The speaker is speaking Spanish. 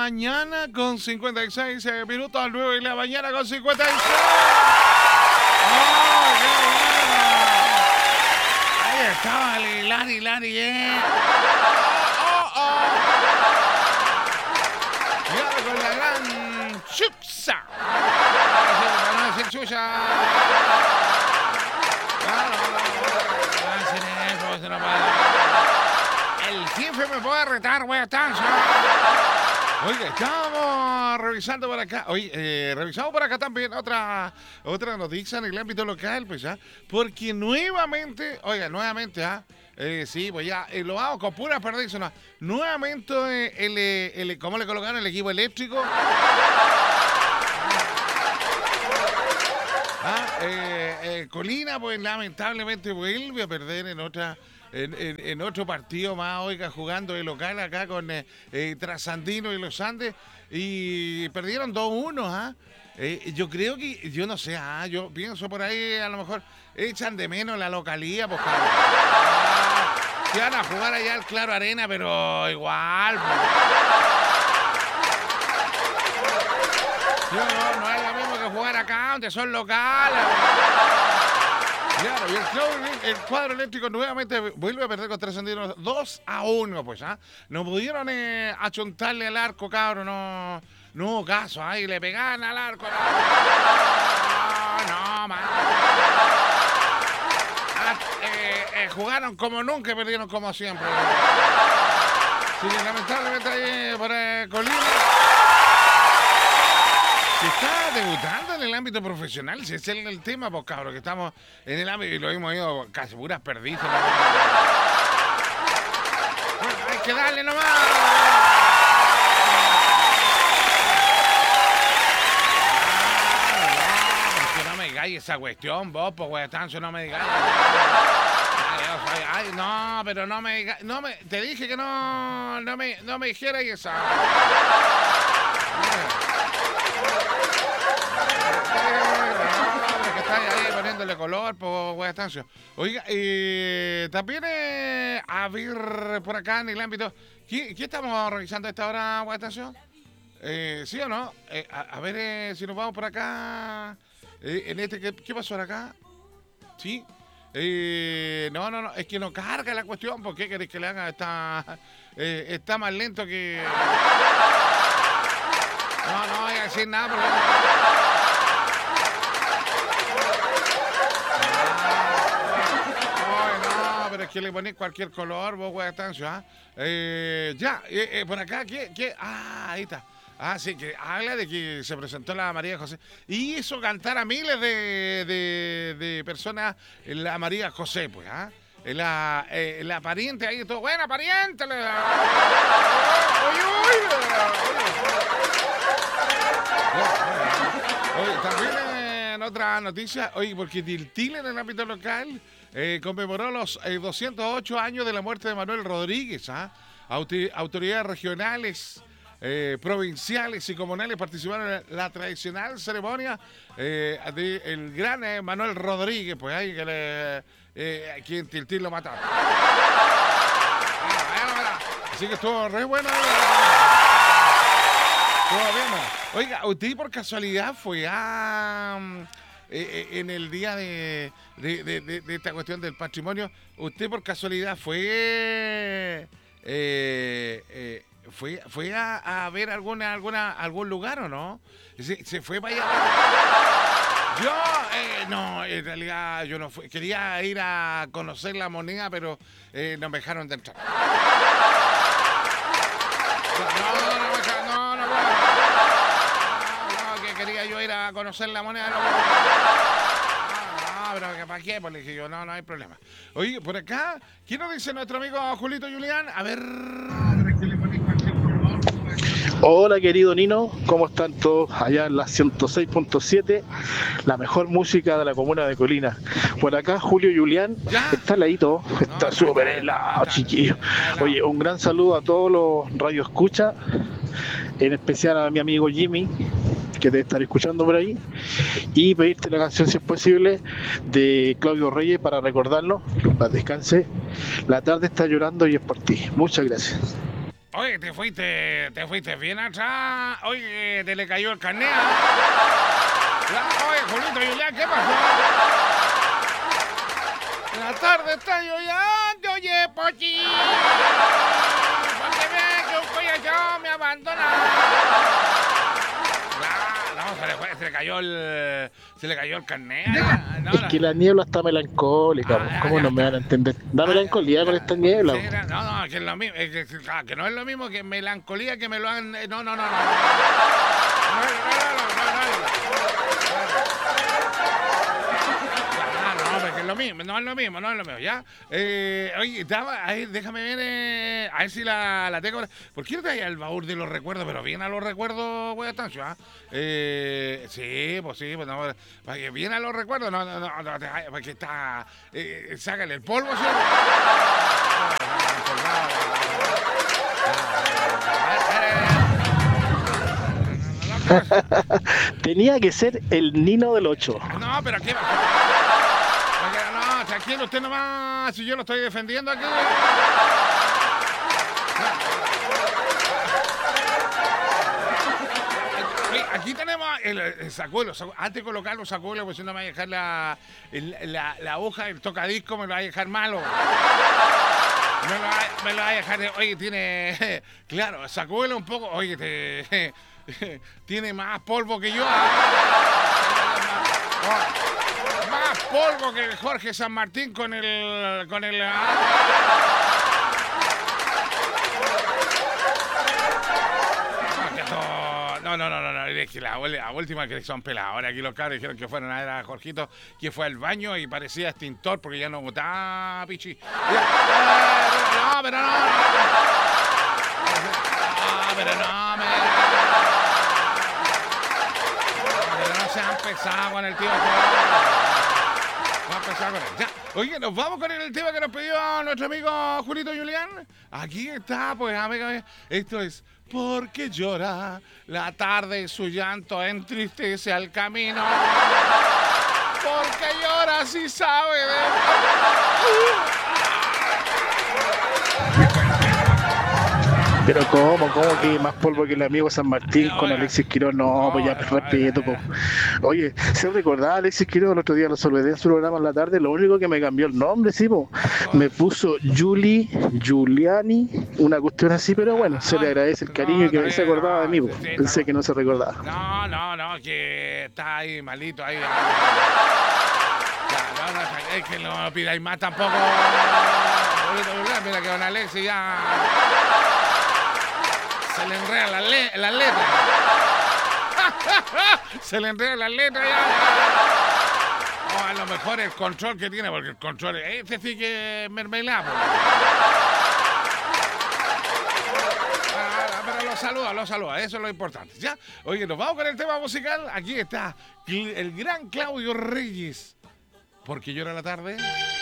mañana con 56 minutos, a las 9 de la mañana con 56. ¡Oh, qué bueno! Ahí estaba el Lari, Y ahora con la gran Chuxa. Para no decir Chucha. El jefe me puede retar, güey, Oiga, estamos revisando por acá. Oye, revisamos por acá también otra noticia en el ámbito local, pues ya. Porque nuevamente, sí, pues ya, lo hago con pura perdición. No. Nuevamente, ¿cómo le colocaron el equipo eléctrico? Colina, pues lamentablemente vuelve a perder en otro partido más, oiga, jugando de local acá con Trasandino y los Andes, y perdieron 2-1, yo creo que, yo no sé, yo pienso por ahí, a lo mejor echan de menos la localía, pues que van a jugar allá al Claro Arena, pero igual, pues. No es lo mismo que jugar acá, donde son locales. Claro, y el cuadro eléctrico nuevamente vuelve a perder contra Trasandino 2-1, pues, No pudieron achuntarle al arco, cabrón, no hubo caso, ahí le pegaban al arco. No, man. Jugaron como nunca y perdieron como siempre. Sí, lamentablemente ahí por Colina. Que está debutando en el ámbito profesional, si es el tema, pues cabrón, que estamos en el ámbito y lo hemos ido casi puras perdices. Bueno, hay que darle nomás. Que no me digáis esa cuestión, vos, pues Huetancio, no me digáis. Ay, no, pero no me digáis, te dije que no me dijerais esa. Que está ahí poniéndole color, por Guayastancio. Oiga, también a ver por acá en el ámbito. ¿Qué estamos revisando a esta hora, Guayastancio? ¿Sí o no? A ver si nos vamos por acá. ¿Qué pasó acá? ¿Sí? No, es que no carga la cuestión. ¿Por qué queréis que le haga? Está más lento que... No voy a decir nada porque... No, pero es que le ponéis cualquier color, vos, Guayastancio, por acá, ¿qué? Ahí está. Sí, que habla de que se presentó la María José y hizo cantar a miles de personas la María José, pues, la pariente ahí, todo, buena pariente. Oye. Oye, también en otra noticia, porque Tiltil en el ámbito local conmemoró los 208 años de la muerte de Manuel Rodríguez. Autoridades regionales, provinciales y comunales participaron en la tradicional ceremonia del gran Manuel Rodríguez, pues ahí que aquí en Tiltil lo mataron. Así que estuvo re buena. Oiga, ¿usted por casualidad fue en el día de esta cuestión del patrimonio? ¿Usted por casualidad fue a ver algún lugar o no? ¿Se fue para allá? Yo, no, en realidad yo no fui. Quería ir a conocer la moneda, pero no me dejaron de entrar. Quería yo ir a conocer la moneda. No, pero ¿para qué? Pues le dije yo, no hay problema. Oye, por acá, ¿quién nos dice nuestro amigo Julito Julián? A ver... Hola querido Nino, ¿cómo están todos allá en la 106.7? La mejor música de la comuna de Colina. Por acá Julio Julián, está heladito, está súper helado, chiquillo. Oye, un gran saludo a todos los radioescuchas, en especial a mi amigo Jimmy, que debe estar escuchando por ahí, y pedirte la canción, si es posible, de Claudio Reyes para recordarlo, para descanse. La tarde está llorando y es por ti. Muchas gracias. Oye, te fuiste bien atrás. Oye, te le cayó el carnet. Oye, Julito Julián, ¿qué pasó? La tarde está llorando, oye, pochi. Porque ve que un coyotón me abandona. No, se le cayó el carnet. No, es que la niebla está melancólica, ¿cómo no me van a entender? Da melancolía con esta niebla. Sí, no, que es lo mismo, que no es lo mismo que melancolía que me lo han... No. Porque es lo mismo, no es lo mismo, ¿ya? Oye, ahí, déjame ver, a ver si la tengo. ¿Por qué no traía el baúl de los recuerdos? Pero bien a los recuerdos, güey, Astancio, ¿ah? Sí, pues no, bien a los recuerdos, no, porque está, sácale el polvo, ¿sí? Tenía que ser el Nino del 8. No, pero aquí... No, tranquilo, usted nomás, si yo lo estoy defendiendo aquí. Aquí tenemos el sacuelo. Antes de colocar los sacuelos, pues si no me va a dejar la hoja, el tocadisco, me lo va a dejar malo. Me lo va a dejar, oye, tiene, claro, sacuelo un poco, oye, tiene más polvo que yo. Más polvo que Jorge San Martín con el No, es que la última que son peladas. Aquí los cabros dijeron que fueron a ver a Jorgito, que fue al baño y parecía extintor porque ya no botaba, pichi. Pero no se han pesado con el tío. Va a empezar con él. Ya. Oye, nos vamos con el tema que nos pidió nuestro amigo Julito Julián. Aquí está, pues, amiga. Esto es Porque llora la tarde, su llanto entristece al camino. Porque llora si sabe de... Pero ¿cómo que más polvo que el amigo San Martín con Alexis Quiroz? No, pues ya respeto, po. Oye, ¿se recordaba Alexis Quiroz? El otro día lo saludé en su programa en la tarde, lo único que me cambió el nombre, sí, po. Me puso Giuliani, una cuestión así, pero bueno, se le agradece el cariño que se acordaba de mí, po. Pensé que no se recordaba. No, que está ahí malito, ahí. Es que no pidáis más tampoco. Mira que don Alexis ya... Se le enredan las letras. Se le enredan las letras ya. Oh, a lo mejor el control que tiene, porque el control este sí que es mermelada. Pero lo saluda, eso es lo importante. ¿Ya? Oye, nos vamos con el tema musical. Aquí está el gran Claudio Reyes. Porque llora la tarde.